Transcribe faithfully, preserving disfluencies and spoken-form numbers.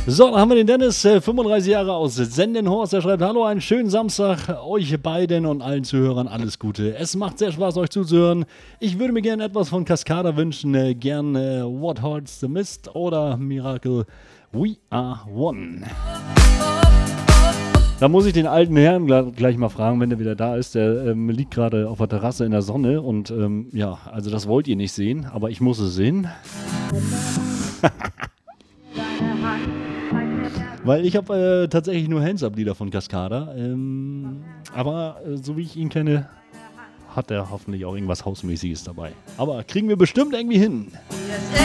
So, dann haben wir den Dennis, äh, fünfunddreißig Jahre aus Sendenhorst. Er schreibt: Hallo, einen schönen Samstag euch beiden und allen Zuhörern. Alles Gute. Es macht sehr Spaß, euch zuzuhören. Ich würde mir gerne etwas von Cascada wünschen. Äh, gern äh, What Hearts the Mist oder Miracle We Are One. Da muss ich den alten Herrn gleich mal fragen, wenn der wieder da ist. Der ähm, liegt gerade auf der Terrasse in der Sonne und ähm, ja, also das wollt ihr nicht sehen, aber ich muss es sehen. Weil ich habe äh, tatsächlich nur Hands-Up-Lieder von Cascada, ähm, aber äh, so wie ich ihn kenne, hat er hoffentlich auch irgendwas Hausmäßiges dabei. Aber kriegen wir bestimmt irgendwie hin.